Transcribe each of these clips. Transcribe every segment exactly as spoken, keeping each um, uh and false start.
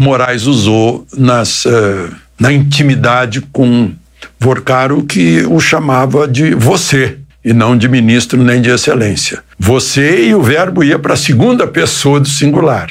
Moraes usou nas, uh, na intimidade com Vorcaro, que o chamava de você, e não de ministro nem de excelência. Você, e o verbo ia para a segunda pessoa do singular.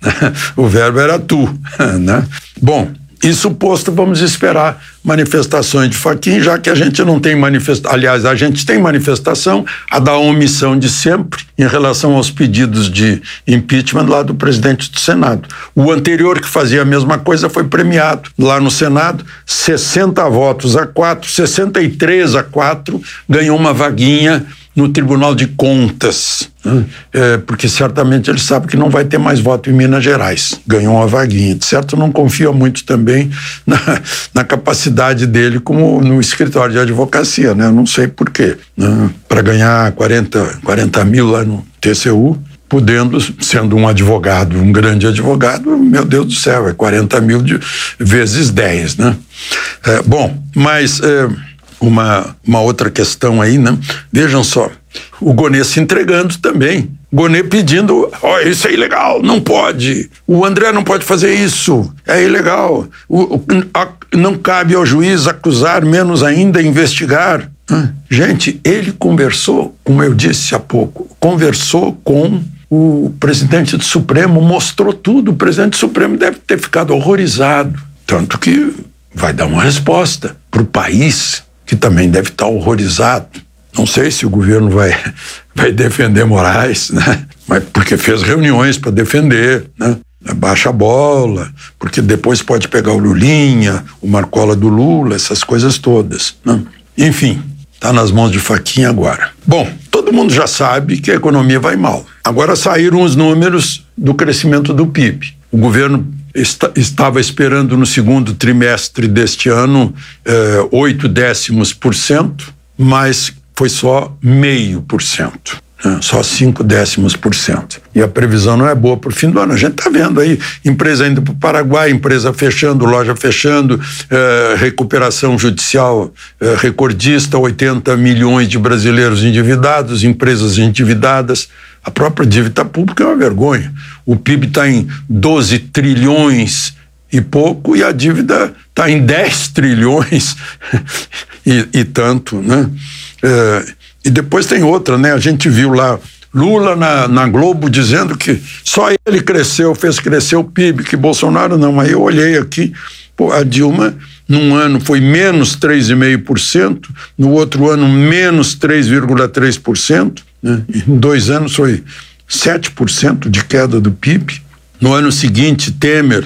O verbo era tu, né? Bom, isso posto, vamos esperar manifestações de Fachin, já que a gente não tem manifestação, aliás, a gente tem manifestação, a da omissão de sempre em relação aos pedidos de impeachment lá do presidente do Senado. O anterior, que fazia a mesma coisa, foi premiado lá no Senado, sessenta votos a quatro, sessenta e três a quatro, ganhou uma vaguinha no Tribunal de Contas, né? É, porque certamente ele sabe que não vai ter mais voto em Minas Gerais. Ganhou uma vaguinha. De certo, não confia muito também na, na capacidade dele como no escritório de advocacia, né? Eu não sei por quê, né? Para ganhar quarenta, quarenta mil lá no T C U, podendo, sendo um advogado, um grande advogado, meu Deus do céu, é quarenta mil de, vezes dez, né? É, bom, mas... É, Uma, uma outra questão aí, né? Vejam só, o Gonê se entregando também. Gonê pedindo, ó, oh, isso é ilegal, não pode. O André não pode fazer isso, é ilegal. O, o, a, não cabe ao juiz acusar, menos ainda investigar. Gente, ele conversou, como eu disse há pouco, conversou com o presidente do Supremo, mostrou tudo. O presidente do Supremo deve ter ficado horrorizado. Tanto que vai dar uma resposta para o país, que também deve estar horrorizado. Não sei se o governo vai, vai defender Moraes, né? Mas porque fez reuniões para defender, né? Baixa a bola, porque depois pode pegar o Lulinha, o Marcola do Lula, essas coisas todas, né? Enfim, está nas mãos de Fachin agora. Bom, todo mundo já sabe que a economia vai mal. Agora saíram os números do crescimento do P I B. O governo Está, estava esperando no segundo trimestre deste ano eh, oito décimos por cento, mas foi só meio por cento, né? Só cinco décimos por cento. E a previsão não é boa para o fim do ano. A gente está vendo aí empresa indo para o Paraguai, empresa fechando, loja fechando, eh, recuperação judicial eh, recordista, oitenta milhões de brasileiros endividados, empresas endividadas. A própria dívida pública é uma vergonha. O P I B está em doze trilhões e pouco e a dívida está em dez trilhões e, e tanto, né? É, e depois tem outra, né? A gente viu lá Lula na, na Globo dizendo que só ele cresceu, fez crescer o P I B, que Bolsonaro não. Aí eu olhei aqui, pô, a Dilma num ano foi menos três vírgula cinco por cento, no outro ano menos três vírgula três por cento, né? Em dois anos foi sete por cento de queda do P I B. No ano seguinte, Temer,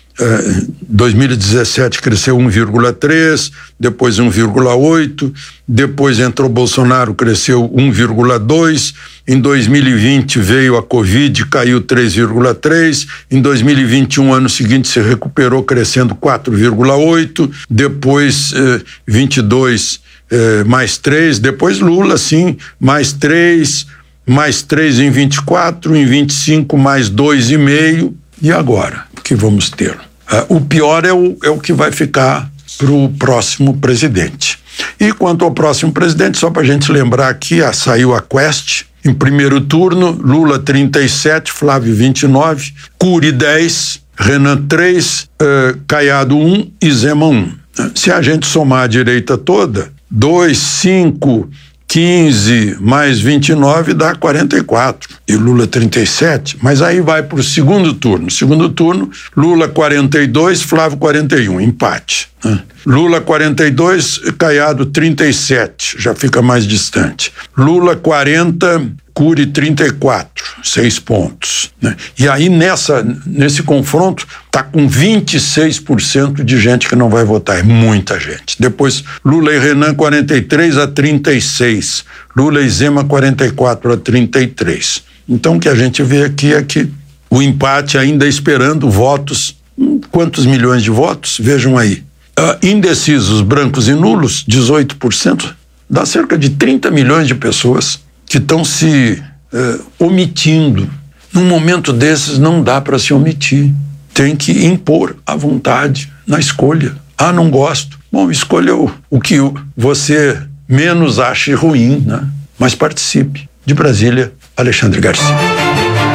eh, dois mil e dezessete, cresceu um vírgula três, depois um vírgula oito, depois entrou Bolsonaro, cresceu um vírgula dois, em dois mil e vinte veio a Covid, caiu três vírgula três, em dois mil e vinte e um, ano seguinte, se recuperou, crescendo quatro vírgula oito, depois eh, vinte e dois, eh, mais três, depois Lula, sim, mais três, mais três em vinte e quatro, em vinte e cinco mais dois vírgula cinco, e agora? O que vamos ter? Uh, o pior é o, é o que vai ficar para o próximo presidente. E quanto ao próximo presidente, só para a gente lembrar aqui, ah, saiu a Quest, em primeiro turno, Lula trinta e sete, Flávio vinte e nove, Cury dez, Renan três, uh, Caiado um e Zema um. Se a gente somar a direita toda, dois, cinco, quinze mais vinte e nove dá quarenta e quatro. E Lula trinta e sete. Mas aí vai para o segundo turno. Segundo turno, Lula quarenta e dois, Flávio quarenta e um. Empate, né? Lula quarenta e dois, Caiado trinta e sete. Já fica mais distante. Lula quarenta, Cury trinta e quatro. Seis pontos, né? E aí nessa, nesse confronto tá com vinte e seis por cento de gente que não vai votar. É muita gente. Depois Lula e Renan quarenta e três a trinta e seis. Lula e Zema quarenta e quatro a trinta e três. Então o que a gente vê aqui é que o empate ainda esperando votos. Quantos milhões de votos? Vejam aí. Uh, indecisos, brancos e nulos, dezoito por cento. Dá cerca de trinta milhões de pessoas que estão se uh, omitindo. Num momento desses não dá para se omitir. Tem que impor a vontade na escolha. Ah, não gosto. Bom, escolha o, o que você menos ache ruim, né? Mas participe. De Brasília, Alexandre Garcia.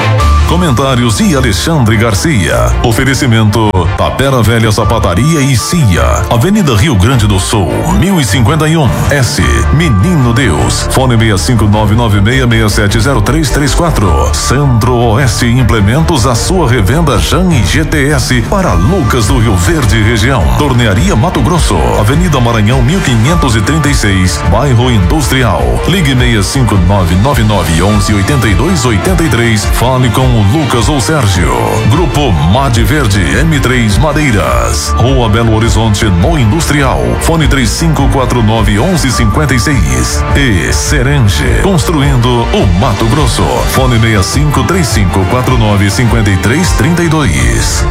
Comentários de Alexandre Garcia. Oferecimento Tapera Velha Sapataria e C I A. Avenida Rio Grande do Sul, mil e cinquenta e um. S. Menino Deus. Fone seis cinco nove nove seis seis sete zero três três quatro. Centro-Oeste Implementos, a sua revenda Jan e G T S para Lucas do Rio Verde região. Tornearia Mato Grosso. Avenida Maranhão mil quinhentos e trinta e seis, Bairro Industrial. Ligue seis cinco nove nove nove onze oitenta e dois oitenta e três. Fale com o Lucas ou Sérgio. Grupo Made Verde M três Madeiras. Rua Belo Horizonte no Industrial. Fone três cinco quatro nove onze cinquenta e seis. E Serenge, construindo o Mato Grosso. Fone seis cinco três cinco quatro nove cinco três três dois.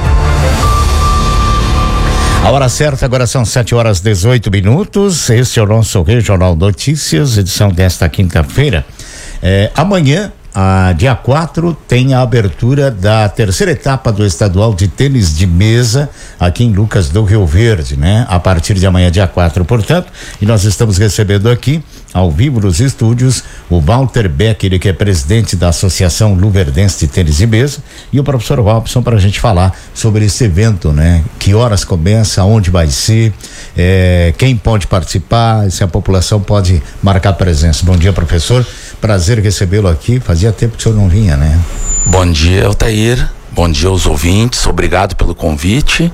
A hora certa agora são sete horas e dezoito minutos. Este é o nosso Regional Notícias, edição desta quinta-feira. É, amanhã, a dia quatro, tem a abertura da terceira etapa do estadual de tênis de mesa aqui em Lucas do Rio Verde, né? A partir de amanhã, dia quatro, portanto, e nós estamos recebendo aqui, ao vivo nos estúdios, o Walter Becker, que é presidente da Associação Luverdense de Tênis de Mesa, e o professor Robson, para a gente falar sobre esse evento, né? Que horas começa, onde vai ser, é, quem pode participar, se a população pode marcar presença. Bom dia, professor, prazer recebê-lo aqui, fazia tempo que o senhor não vinha, né? Bom dia, Altair. Bom dia aos ouvintes, obrigado pelo convite.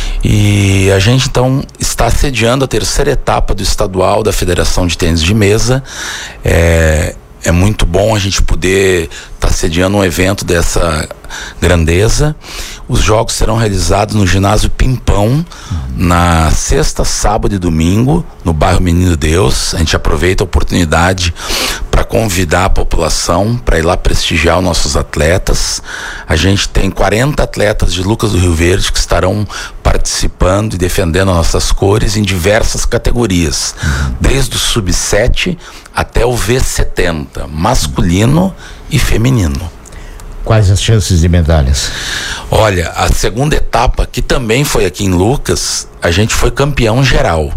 E a gente então está sediando a terceira etapa do estadual da Federação de Tênis de Mesa. É, é muito bom a gente poder estar tá sediando um evento dessa grandeza. Os jogos serão realizados no ginásio Pimpão, na sexta, sábado e domingo, no bairro Menino Deus. A gente aproveita a oportunidade para convidar a população para ir lá prestigiar os nossos atletas. A gente tem quarenta atletas de Lucas do Rio Verde que estarão participando e defendendo as nossas cores em diversas categorias, desde o sub sete até o V setenta, masculino e feminino. Quais as chances de medalhas? Olha, a segunda etapa, que também foi aqui em Lucas, a gente foi campeão geral.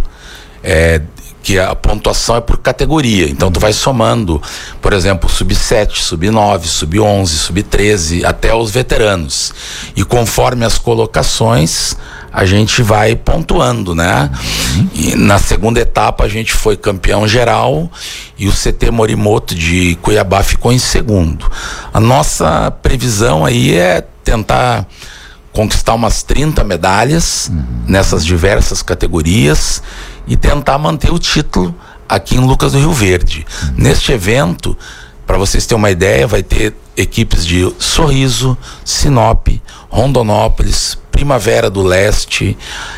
É, que a pontuação é por categoria, então tu vai somando, por exemplo, sub sete, sub nove, sub onze, sub treze, até os veteranos, e conforme as colocações a gente vai pontuando, né? Uhum. E na segunda etapa a gente foi campeão geral e o C T Morimoto de Cuiabá ficou em segundo. A nossa previsão aí é tentar conquistar umas trinta medalhas uhum. nessas diversas categorias e tentar manter o título aqui em Lucas do Rio Verde. Uhum. Neste evento, para vocês terem uma ideia, vai ter equipes de Sorriso, Sinop, Rondonópolis, Primavera do Leste,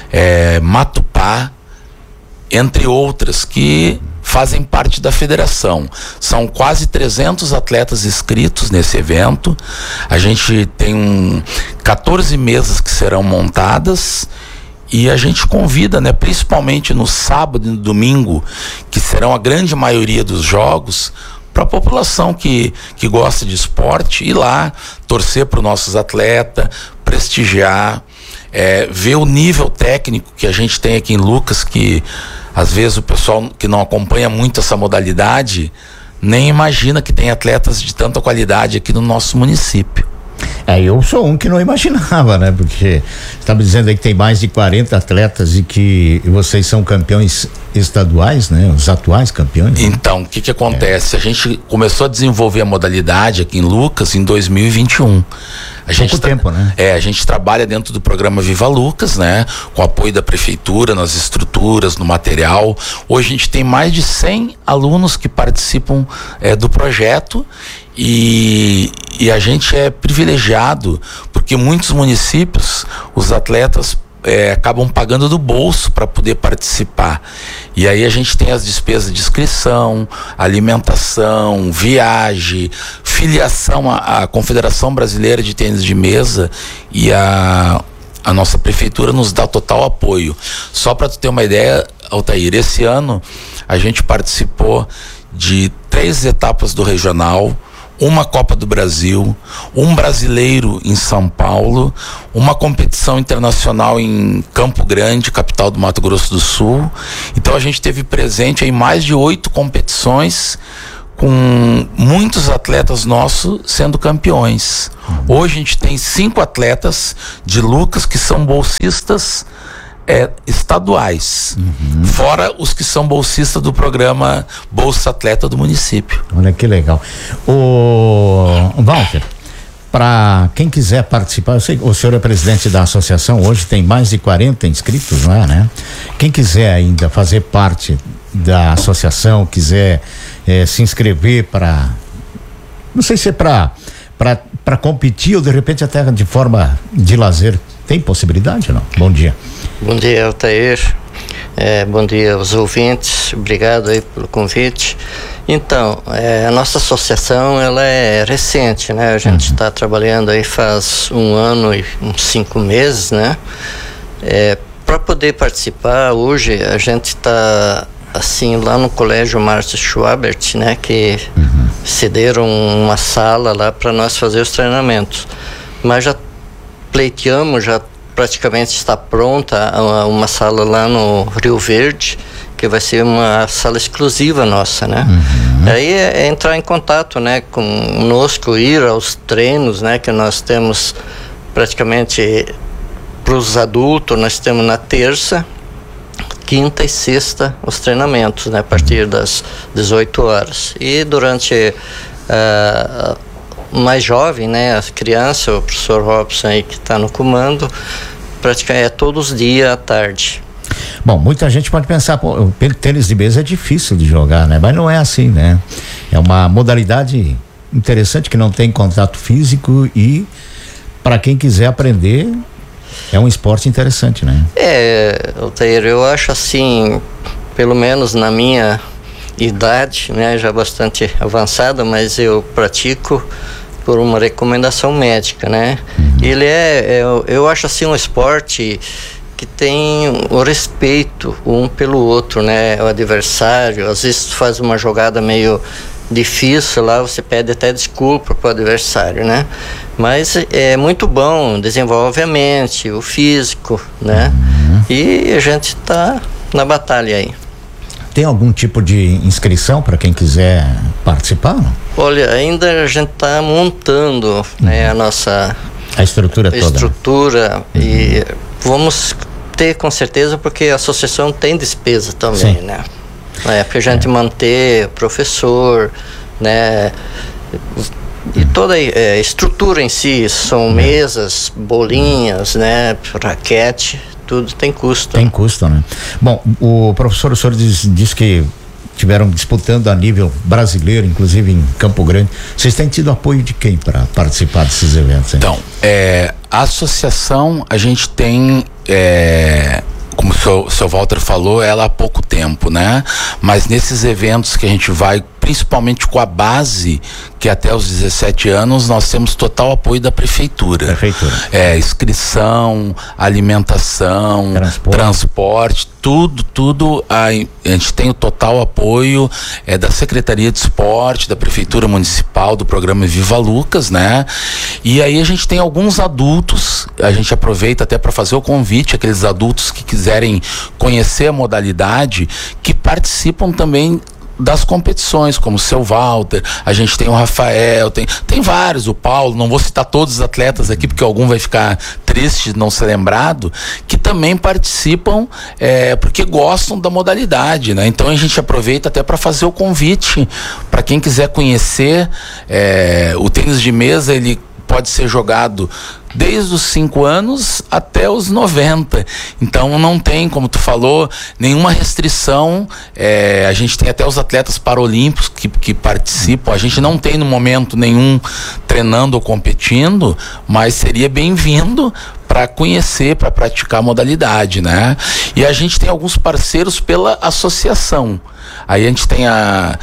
é, Matupá, entre outras, que fazem parte da federação. São quase trezentos atletas inscritos nesse evento. A gente tem um, quatorze mesas que serão montadas e a gente convida, né, principalmente no sábado e no domingo, que serão a grande maioria dos jogos, para a população que, que gosta de esporte, ir lá, torcer para os nossos atletas, prestigiar, é, ver o nível técnico que a gente tem aqui em Lucas, que às vezes o pessoal que não acompanha muito essa modalidade nem imagina que tem atletas de tanta qualidade aqui no nosso município. É, eu sou um que não imaginava, né? Porque está me dizendo aí que tem mais de quarenta atletas e que vocês são campeões estaduais, né? Os atuais campeões. Né? Então, o que que acontece? É. A gente começou a desenvolver a modalidade aqui em Lucas em dois mil e vinte e um. A gente Pouco tempo, né? É, a gente trabalha dentro do programa Viva Lucas, né? Com apoio da prefeitura, nas estruturas, no material. Hoje a gente tem mais de cem alunos que participam é, do projeto e, e a gente é privilegiado porque muitos municípios, os atletas É, acabam pagando do bolso para poder participar. E aí a gente tem as despesas de inscrição, alimentação, viagem, filiação à, à Confederação Brasileira de Tênis de Mesa, e a, a nossa prefeitura nos dá total apoio. Só para tu ter uma ideia, Altair, esse ano a gente participou de três etapas do regional, uma Copa do Brasil, um brasileiro em São Paulo, uma competição internacional em Campo Grande, capital do Mato Grosso do Sul. Então a gente teve presente em mais de oito competições com muitos atletas nossos sendo campeões. Uhum. Hoje a gente tem cinco atletas de Lucas que são bolsistas é, estaduais, uhum. fora os que são bolsistas do programa Bolsa Atleta do município. Olha que legal. O Walter, para quem quiser participar, eu sei que o senhor é presidente da associação, hoje tem mais de quarenta inscritos, não é, né? Quem quiser ainda fazer parte da associação, quiser eh, se inscrever para, não sei se é para para competir ou de repente até de forma de lazer, tem possibilidade ou não? Bom dia. Bom dia, Altair. É, bom dia aos ouvintes, obrigado aí pelo convite. Então, é, a nossa associação, ela é recente, né? A gente está uhum. trabalhando aí faz um ano e uns cinco meses, né? É, para poder participar, hoje a gente está, assim, lá no Colégio Márcio Schwabert, né? Que uhum. cederam uma sala lá para nós fazer os treinamentos. Mas já pleiteamos, já praticamente está pronta uma sala lá no Rio Verde, que vai ser uma sala exclusiva nossa, né? Uhum. Aí é, é entrar em contato, né, conosco, ir aos treinos, né, que nós temos praticamente para os adultos, nós temos na terça, quinta e sexta os treinamentos, né, a partir das dezoito horas. E durante uh, mais jovem, né, as crianças, o professor Robson aí que está no comando, praticamente é todos os dias à tarde. Bom, muita gente pode pensar, pô, o tênis de mesa é difícil de jogar, né? Mas não é assim, né? É uma modalidade interessante que não tem contato físico e para quem quiser aprender é um esporte interessante, né? É, Altair, eu acho assim, pelo menos na minha idade, né, já bastante avançada, mas eu pratico por uma recomendação médica, né? Uhum. Ele é, é, eu acho assim um esporte que tem o respeito um pelo outro, né? O adversário, às vezes tu faz uma jogada meio difícil lá, você pede até desculpa pro adversário, né? Mas é muito bom, desenvolve a mente, o físico, né? Uhum. E a gente tá na batalha aí. Tem algum tipo de inscrição para quem quiser participar? Não? Olha, ainda a gente está montando, uhum. né, a nossa a estrutura a toda. Estrutura Uhum. e vamos ter com certeza, porque a associação tem despesa também, Sim. né? É, para a gente é. manter professor, né? E toda a é, estrutura em si, são uhum. mesas, bolinhas, né? Raquete, tudo tem custo. Tem custo, né? Bom, o professor, o senhor diz, diz que tiveram disputando a nível brasileiro, inclusive em Campo Grande. Vocês têm tido apoio de quem para participar desses eventos? Hein? Então, é, a associação, a gente tem, é, como o seu, o seu Walter falou, ela há pouco tempo, né? Mas nesses eventos que a gente vai, principalmente com a base, que até os dezessete anos nós temos total apoio da prefeitura. Prefeitura. É, inscrição, alimentação, transporte, transporte tudo, tudo, a, a gente tem o total apoio é, da Secretaria de Esporte, da Prefeitura Municipal, do programa Viva Lucas, né? E aí a gente tem alguns adultos, a gente aproveita até para fazer o convite, aqueles adultos que quiserem conhecer a modalidade, que participam também das competições, como o seu Walter, a gente tem o Rafael, tem, tem vários, o Paulo, não vou citar todos os atletas aqui, porque algum vai ficar triste de não ser lembrado, que também participam é, porque gostam da modalidade, né? Então a gente aproveita até para fazer o convite para quem quiser conhecer é, o tênis de mesa. Ele pode ser jogado desde os cinco anos até os noventa. Então não tem, como tu falou, nenhuma restrição. É, a gente tem até os atletas paralímpicos que, que participam. A gente não tem no momento nenhum treinando ou competindo, mas seria bem-vindo para conhecer, para praticar a modalidade, né? E a gente tem alguns parceiros pela associação. Aí a gente tem a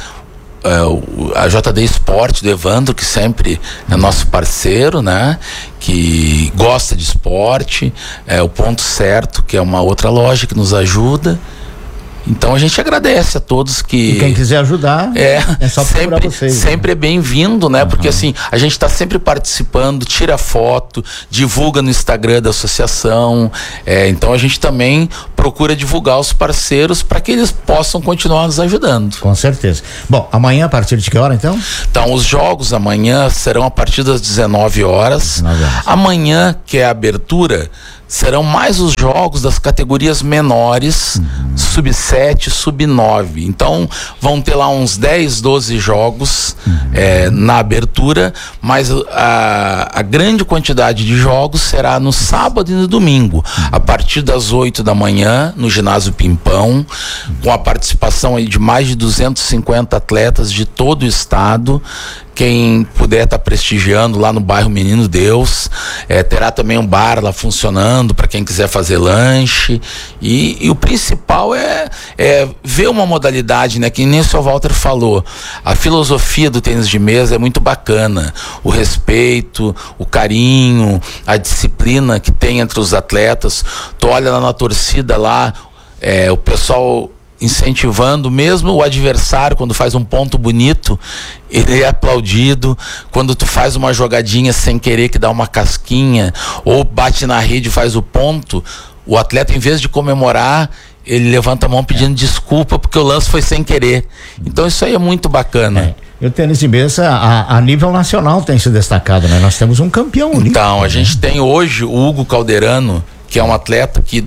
Uh, a J D Esporte do Evandro, que sempre é nosso parceiro, né? Que gosta de esporte, é o Ponto Certo, que é uma outra loja que nos ajuda. Então a gente agradece a todos que... E quem quiser ajudar, é, é só procurar sempre, vocês. Sempre né? é bem-vindo, né? Uhum. Porque assim, a gente está sempre participando, tira foto, divulga no Instagram da associação. É, então a gente também procura divulgar os parceiros para que eles possam continuar nos ajudando. Com certeza. Bom, amanhã a partir de que hora então? Então, os jogos amanhã serão a partir das dezenove horas. Amanhã, que é a abertura, serão mais os jogos das categorias menores, uhum. sub sete, sub nove. Então, vão ter lá uns dez, doze jogos uhum. é, na abertura, mas a, a grande quantidade de jogos será no sábado e no domingo, uhum. a partir das oito da manhã, no ginásio Pimpão, uhum. com a participação aí de mais de duzentos e cinquenta atletas de todo o estado. Quem puder estar tá prestigiando lá no bairro Menino Deus, é, terá também um bar lá funcionando para quem quiser fazer lanche, e, e o principal é, é ver uma modalidade, né, que nem o senhor Walter falou, a filosofia do tênis de mesa é muito bacana, o respeito, o carinho, a disciplina que tem entre os atletas. Tu olha lá na torcida lá, é, o pessoal incentivando, mesmo o adversário, quando faz um ponto bonito, ele é aplaudido. Quando tu faz uma jogadinha sem querer, que dá uma casquinha, ou bate na rede e faz o ponto, o atleta, em vez de comemorar, ele levanta a mão pedindo desculpa porque o lance foi sem querer. Então isso aí é muito bacana. É. E o tênis de mesa a, a nível nacional tem se destacado, né? Nós temos um campeão olímpico. Então, a gente tem hoje o Hugo Calderano, que é um atleta que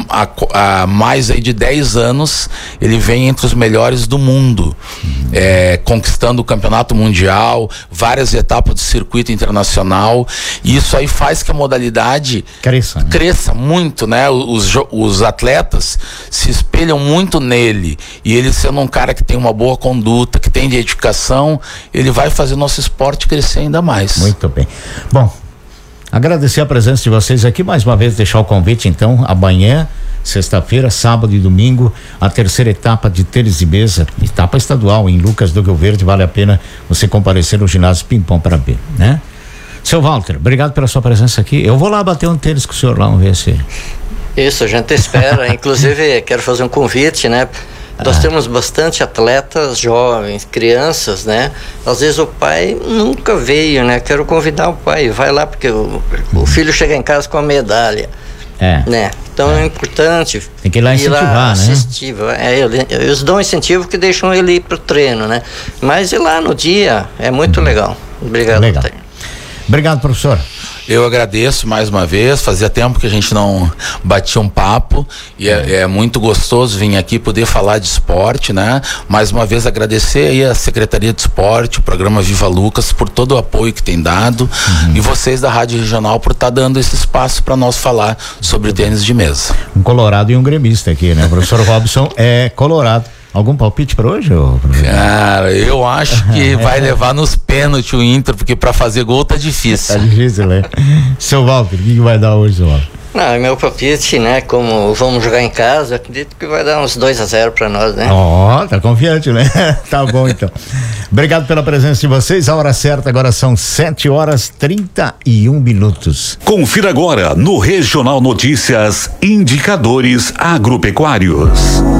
há mais aí de dez anos ele vem entre os melhores do mundo, uhum. é, conquistando o campeonato mundial, várias etapas do circuito internacional, e isso aí faz que a modalidade cresça, né? cresça muito, né? Os, os atletas se espelham muito nele, e ele sendo um cara que tem uma boa conduta, que tem dedicação, ele vai fazer o nosso esporte crescer ainda mais. Muito bem. Bom, agradecer a presença de vocês aqui, mais uma vez deixar o convite então, amanhã, sexta-feira, sábado e domingo, a terceira etapa de tênis de mesa, etapa estadual em Lucas do Rio Verde. Vale a pena você comparecer no ginásio Pimpão para ver, né? Seu Walter, obrigado pela sua presença aqui. Eu vou lá bater um tênis com o senhor lá, vamos ver se... Isso, a gente espera. Inclusive, quero fazer um convite, né? Nós ah. temos bastante atletas jovens, crianças, né? Às vezes o pai nunca veio, né? Quero convidar o pai, vai lá, porque o, o filho chega em casa com a medalha. É. Né? Então é, é importante. Tem que ir lá incentivar, lá, né? Assistir. É, eles dão incentivo que deixam ele ir pro treino, né? Mas ir lá no dia é muito uhum. legal. Obrigado. Legal. Obrigado, professor. Eu agradeço mais uma vez, fazia tempo que a gente não batia um papo, e é, é muito gostoso vir aqui poder falar de esporte, né? Mais uma vez agradecer aí a Secretaria de Esporte, o programa Viva Lucas, por todo o apoio que tem dado, uhum. e vocês da Rádio Regional por estar tá dando esse espaço para nós falar sobre tênis de mesa. Um colorado e um gremista aqui, né? O professor Robson é colorado. Algum palpite para hoje? Ou... Cara, eu acho que vai levar nos pênaltis o Inter, porque para fazer gol tá difícil. Tá difícil, né? Seu Walter, o que, que vai dar hoje, seu Walter? Não, meu palpite, né? Como vamos jogar em casa, acredito que vai dar uns dois a zero para nós, né? Ó, oh, tá confiante, né? Tá bom, então. Obrigado pela presença de vocês. A hora certa agora são sete horas trinta e um minutos. Confira agora no Regional Notícias Indicadores Agropecuários.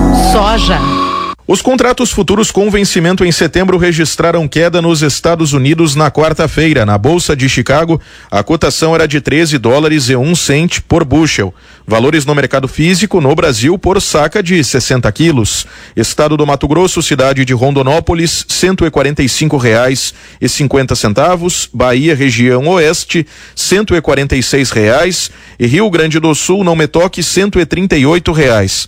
Soja. Os contratos futuros com vencimento em setembro registraram queda nos Estados Unidos na quarta-feira. Na Bolsa de Chicago, a cotação era de treze dólares e um cent por bushel. Valores no mercado físico no Brasil por saca de sessenta quilos. Estado do Mato Grosso, cidade de Rondonópolis, cento e quarenta e cinco reais e cinquenta centavos. Bahia, região oeste, cento e quarenta e seis reais. E Rio Grande do Sul, não me toque, cento e trinta e oito reais.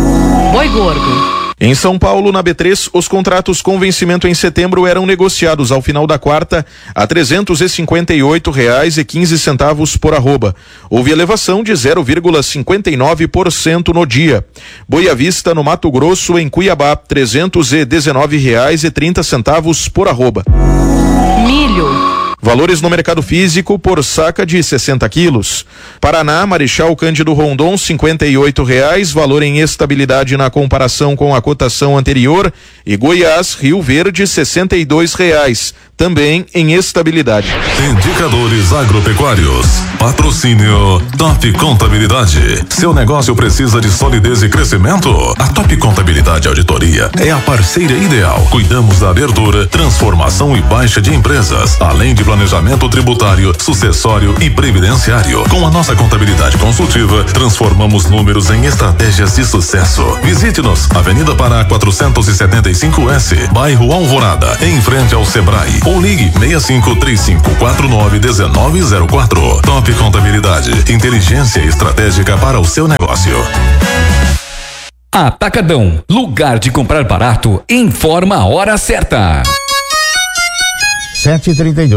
Boi gordo. Em São Paulo, na B três, os contratos com vencimento em setembro eram negociados ao final da quarta a trezentos e cinquenta e oito reais e quinze centavos por arroba. Houve elevação de zero vírgula cinquenta e nove por cento no dia. Boi à vista, no Mato Grosso, em Cuiabá, trezentos e dezenove reais e trinta centavos por arroba. Milho. Valores no mercado físico por saca de sessenta quilos. Paraná, Marechal Cândido Rondon, cinquenta e oito reais, valor em estabilidade na comparação com a cotação anterior. E Goiás, Rio Verde, sessenta e dois reais, também em estabilidade. Indicadores agropecuários. Patrocínio Top Contabilidade. Seu negócio precisa de solidez e crescimento? A Top Contabilidade Auditoria é a parceira ideal. Cuidamos da abertura, transformação e baixa de empresas, além de planejamento tributário, sucessório e previdenciário. Com a nossa contabilidade consultiva, transformamos números em estratégias de sucesso. Visite-nos, Avenida Pará quatrocentos e setenta e cinco S, bairro Alvorada, em frente ao Sebrae. Ou ligue seis cinco três cinco quatro nove um nove zero quatro. Top Contabilidade, inteligência estratégica para o seu negócio. Atacadão, lugar de comprar barato, informa a hora certa. sete e trinta e dois.